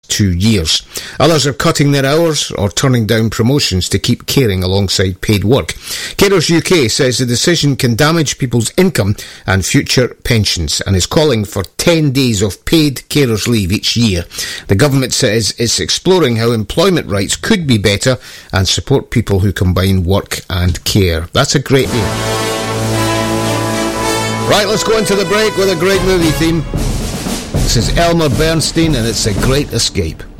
2 years. Others are cutting their hours or turning down promotions to keep caring alongside paid work. Carers UK says the decision can damage people's income and future pensions and is calling for 10 days of paid carers leave each year. The government says it's exploring how employment rights could be better and support people who combine work and care. That's a great deal. Right, let's go into the break with a great movie theme. This is Elmer Bernstein and it's A Great Escape.